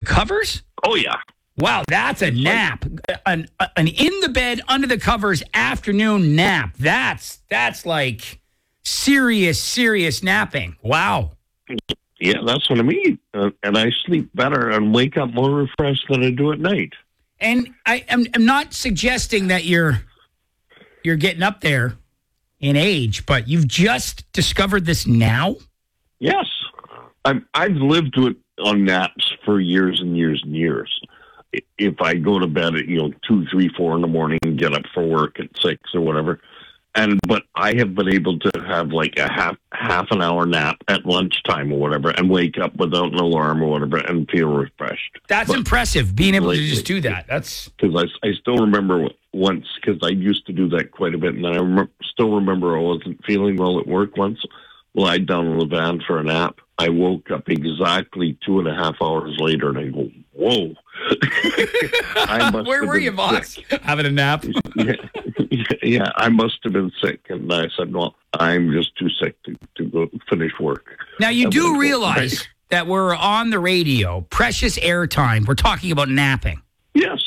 covers? Oh, yeah. Wow, that's a nap. An in the bed, under the covers afternoon nap. That's like serious napping. Wow. Yeah, that's what I mean. And I sleep better and wake up more refreshed than I do at night. And I'm not suggesting that you're getting up there in age, but you've just discovered this now? Yes. I've lived on naps for years and years and years. If I go to bed at 2, 3, 4 in the morning and get up for work at 6 or whatever, but I have been able to have like a half an hour nap at lunchtime or whatever, and wake up without an alarm or whatever, and feel refreshed. That's impressive. Being able to just do that. That's because I still remember once, because I used to do that quite a bit, and I still remember I wasn't feeling well at work once. Lied down in the van for a nap. I woke up exactly 2.5 hours later, and I go, "Whoa!" Where were you, boss? Having a nap? Yeah, I must have been sick, and I said, "Well, I'm just too sick to go finish work." Now you do realize that we're on the radio, precious airtime. We're talking about napping. Yes.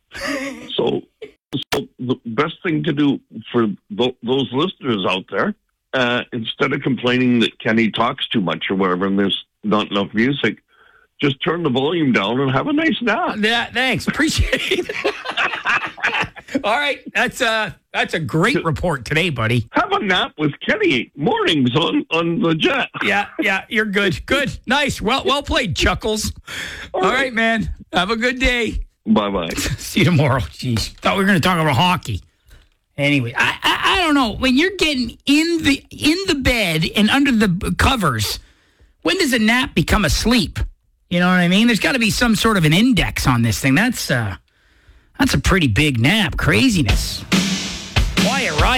So the best thing to do for those listeners out there, instead of complaining that Kenny talks too much or whatever, and there's not enough music, just turn the volume down and have a nice nap. Yeah, thanks. Appreciate it. All right. That's a great report today, buddy. Have a nap with Kenny mornings on the jet. Yeah, you're good. Good. Nice. Well played, Chuckles. All right, man. Have a good day. Bye-bye. See you tomorrow. Jeez. Thought we were going to talk about hockey. Anyway, I don't know. When you're getting in the bed and under the covers, when does a nap become a sleep? You know what I mean? There's got to be some sort of an index on this thing. That's a pretty big nap. Craziness. Quiet Riot.